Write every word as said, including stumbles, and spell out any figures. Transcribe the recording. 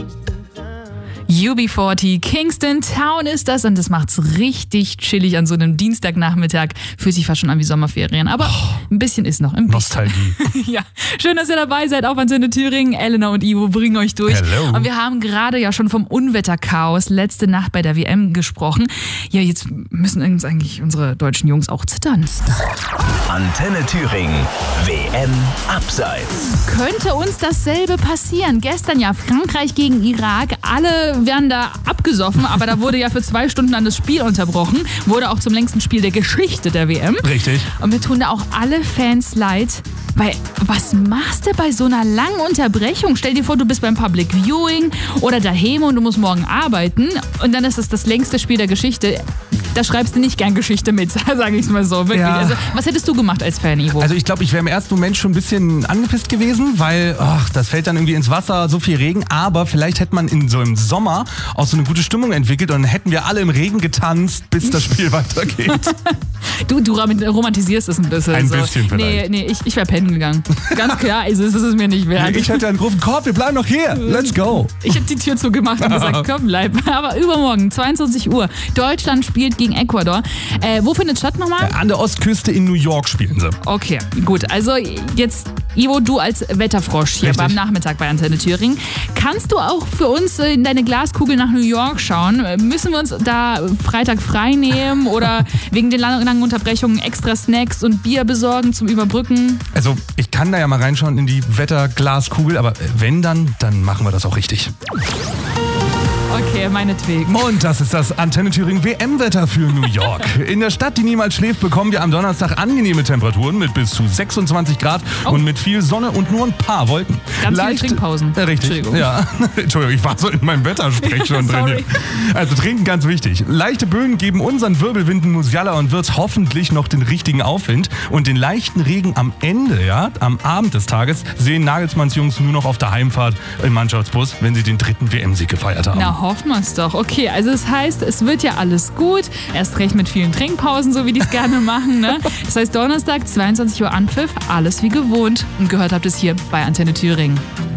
U B vierzig, Kingston Town ist das und das macht's richtig chillig an so einem Dienstagnachmittag. Fühlt sich fast schon an wie Sommerferien, aber oh, ein bisschen ist noch. Ein bisschen. Nostalgie. Ja, schön, dass ihr dabei seid auf Antenne Thüringen. Elena und Ivo bringen euch durch. Hello. Und wir haben gerade ja schon vom Unwetterchaos letzte Nacht bei der W M gesprochen. Ja, jetzt müssen uns eigentlich unsere deutschen Jungs auch zittern. Antenne Thüringen, W M Abseits. Könnte uns dasselbe passieren? Gestern ja Frankreich gegen Irak. Alle werden da abgesoffen, aber da wurde ja für zwei Stunden dann das Spiel unterbrochen. Wurde auch zum längsten Spiel der Geschichte der W M. Richtig. Und mir tun da auch alle Fans leid. Weil, was machst du bei so einer langen Unterbrechung? Stell dir vor, du bist beim Public Viewing oder daheim und du musst morgen arbeiten. Und dann ist es das längste Spiel der Geschichte. Da schreibst du nicht gern Geschichte mit, sage ich mal so. Wirklich. Ja. Also, was hättest du gemacht als Fan, Ivo? Also ich glaube, ich wäre im ersten Moment schon ein bisschen angepisst gewesen, weil ach, das fällt dann irgendwie ins Wasser, so viel Regen. Aber vielleicht hätte man in so im Sommer auch so eine gute Stimmung entwickelt und dann hätten wir alle im Regen getanzt, bis das Spiel weitergeht. Du, du romantisierst es ein bisschen. Ein so. bisschen vielleicht. Nee, nee, ich, ich wäre pennen gegangen. Ganz klar, also es ist es mir nicht wert. Nee, ich hätte angerufen, komm, wir bleiben noch hier, let's go. Ich hätte die Tür zugemacht und gesagt, komm, bleib. Aber übermorgen, zweiundzwanzig Uhr, Deutschland spielt gegen Ecuador. Äh, wo findet es statt nochmal? An der Ostküste in New York spielen sie. Okay, gut. Also jetzt, Ivo, du als Wetterfrosch hier Richtig. beim Nachmittag bei Antenne Thüringen. Kannst du auch für uns in deine Glaskugel nach New York schauen? Müssen wir uns da Freitag frei nehmen oder wegen den langen, langen Unterbrechungen extra Snacks und Bier besorgen zum Überbrücken? Also ich kann da ja mal reinschauen in die Wetterglaskugel, aber wenn dann, dann machen wir das auch richtig. Okay, meinetwegen. Und das ist das Antenne Thüringen W M-Wetter für New York. In der Stadt, die niemals schläft, bekommen wir am Donnerstag angenehme Temperaturen mit bis zu sechsundzwanzig Grad Oh. und mit viel Sonne und nur ein paar Wolken. Ganz viele Trinkpausen. Äh, richtig. Entschuldigung. Ja. Entschuldigung, ich war so in meinem Wettersprech schon drin. Sorry. Hier. Also trinken ganz wichtig. Leichte Böen geben unseren Wirbelwinden Musiala und Wirtz hoffentlich noch den richtigen Aufwind. Und den leichten Regen am Ende, ja, am Abend des Tages, sehen Nagelsmanns Jungs nur noch auf der Heimfahrt im Mannschaftsbus, wenn sie den dritten W M-Sieg gefeiert haben. Na, hoffen wir es doch. Okay, also das heißt, es wird ja alles gut. Erst recht mit vielen Trinkpausen, so wie die es gerne machen. Ne? Das heißt, Donnerstag, zweiundzwanzig Uhr Anpfiff, alles wie gewohnt. Und gehört habt es hier bei Antenne Thüringen.